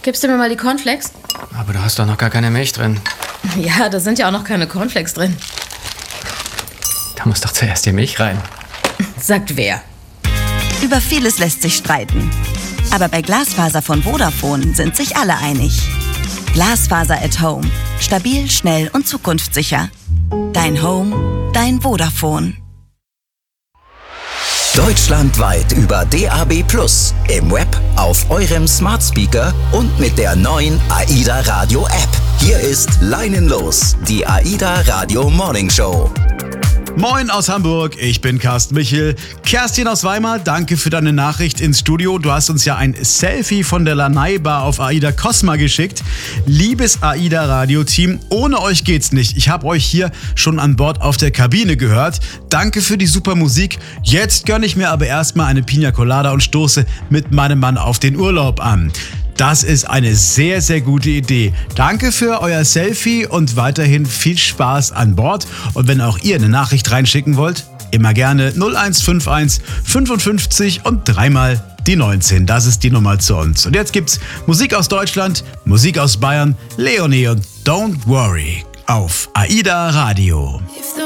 Gibst du mir mal die Cornflakes? Aber du hast doch noch gar keine Milch drin. Ja, da sind ja auch noch keine Cornflakes drin. Da muss doch zuerst die Milch rein. Sagt wer? Über vieles lässt sich streiten. Aber bei Glasfaser von Vodafone sind sich alle einig. Glasfaser at Home. Stabil, schnell und zukunftssicher. Dein Home, dein Vodafone. Deutschlandweit über DAB+, im Web, auf eurem Smart Speaker und mit der neuen AIDA Radio App. Hier ist Leinenlos, die AIDA Radio Morning Show. Moin aus Hamburg, ich bin Carsten Michel. Kerstin aus Weimar, danke für deine Nachricht ins Studio. Du hast uns ja ein Selfie von der Lanai Bar auf AIDA Cosma geschickt. Liebes AIDA Radio-Team, ohne euch geht's nicht. Ich habe euch hier schon an Bord auf der Kabine gehört. Danke für die super Musik. Jetzt gönne ich mir aber erstmal eine Pina Colada und stoße mit meinem Mann auf den Urlaub an. Das ist eine sehr, sehr gute Idee. Danke für euer Selfie und weiterhin viel Spaß an Bord. Und wenn auch ihr eine Nachricht reinschicken wollt, immer gerne 0151 55 und dreimal die 19. Das ist die Nummer zu uns. Und jetzt gibt's Musik aus Deutschland, Musik aus Bayern, Leonie und Don't Worry auf AIDA Radio.